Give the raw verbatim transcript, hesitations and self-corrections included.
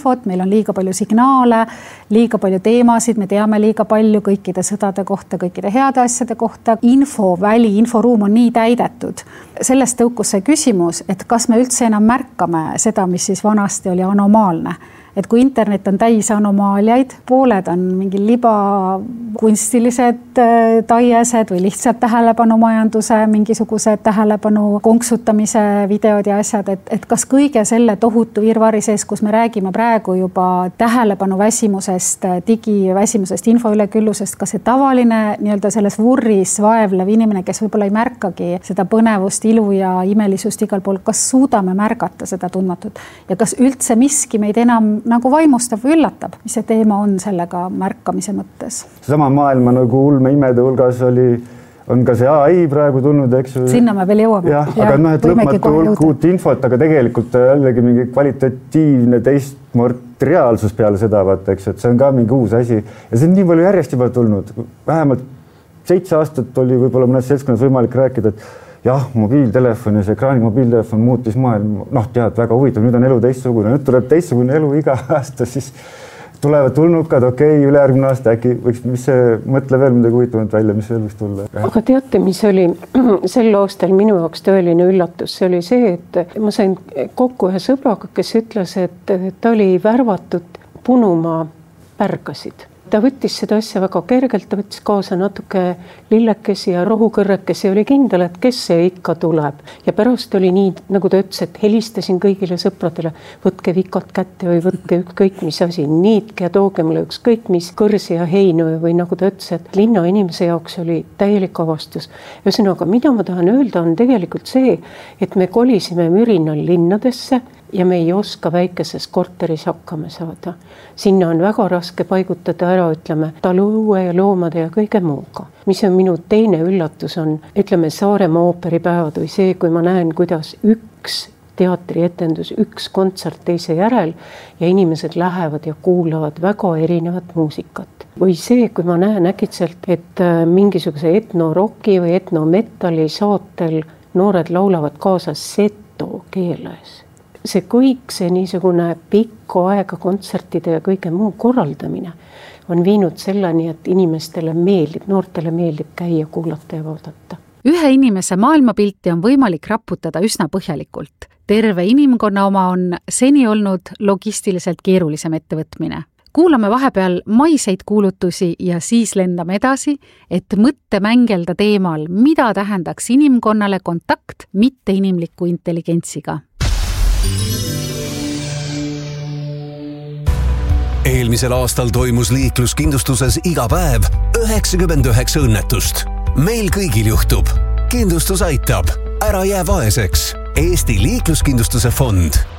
infot, meil on liiga palju signaale, liiga palju teemasid, me teame liiga palju kõikide sõdade kohta, kõikide heade asjade kohta. Infoväli, inforuum on nii täidetud. Sellest tõukus see küsimus, et kas me üldse enam märkame seda, mis siis vanasti oli anomaalne. Et kui internet on täis anomaaliaid, pooled on mingi libakunstilised taiesed või lihtsalt tähelepanumajanduse, mingisugused tähelepanu konksutamise videod ja asjad, et, et kas kõige selle tohutu virvari sees, kus me räägime praegu juba tähelepanu väsimusest, digiväsimusest, info üleküllusest, kas see tavaline nii-öelda selles vurris vaevlev inimene, kes võib-olla ei märkagi seda põnevust, ilu ja imelisust igal pool, kas suudame märgata seda tundmatut ja kas üldse miski meid enam nagu vaimustab või üllatab, mis see teema on sellega märkamise mõttes? Sama maailma nagu ulme imede hulgas oli, on ka see A I praegu tulnud, eks ju. Sinna me veel jõuame. Jah, ja, aga noh, et lõpmatu hulk uut infot, aga tegelikult jällegi mingi kvalitatiivne teistmort reaalsus peale seda, vaat, eks, et see on ka mingi uus asi. Ja see on nii palju järjest juba tulnud. Vähemalt seitse aastat oli võib-olla mõnes seltskonnas võimalik rääkida, et jah, mobiiltelefon ja see ekraani mobiiltelefon muutis maailm, noh, tead, väga huvitav, nüüd on elu teistsugune, nüüd tuleb teistsugune elu iga aasta, siis tulevad tulnukad, okei, okay, ülejärgmine aasta äkki võiks, mis see mõtle veel midagi huvitavalt välja, mis veel võiks tulla. Aga teate, mis oli sel aastal minu jaoks tõeline üllatus, see oli see, et ma sain kokku ühe sõbraga, kes ütles, et ta oli värvatud Punumaa pärgasid. Ta võttis seda asja väga kergelt, ta võttis kaasa natuke lillekesi ja rohukõrrekesi ja oli kindel, et kes see ikka tuleb. Ja pärast oli nii, nagu ta ütles, et helistasin kõigile sõpradele, võtke vikad kätte või võtke ükskõik mis asi, niitke ja tooge mulle ükskõik mis kõrsi ja heinu või nagu ta ütles, et linna inimese jaoks oli täielik avastus. Ühesõnaga, mida ma tahan öelda on tegelikult see, et me kolisime mürinal linnadesse ja me ei oska väikeses korteris hakkama saada. Sinna on väga raske paigutada ära, ütleme, taluõue ja loomade ja kõige muuga. Mis on minu teine üllatus on, ütleme, Saaremaa ooperipäevad või see, kui ma näen, kuidas üks teatrietendus, üks kontsert teise järel ja inimesed lähevad ja kuulavad väga erinevat muusikat. Või see, kui ma näen äkitselt, et mingisuguse etnorocki või etnometalli saatel noored laulavad kaasa seto keeles. See kõik, see niisugune pikku aega kontsertide ja kõige muu korraldamine on viinud selleni, et inimestele meeldib, noortele meeldib käia, kuulata ja vaadata. Ühe inimese maailmapilti on võimalik raputada üsna põhjalikult. Terve inimkonna oma on seni olnud logistiliselt keerulisem ettevõtmine. Kuulame vahepeal maiseid kuulutusi ja siis lendame edasi, et mõtte mängelda teemal, mida tähendaks inimkonnale kontakt mitte inimliku intelligentsiga. Eelmisel aastal toimus liikluskindlustuses iga päev üheksakümmend üheksa õnnetust. Meil kõigil juhtub. Kindlustus aitab. Ära jää vaeseks. Eesti liikluskindlustuse fond.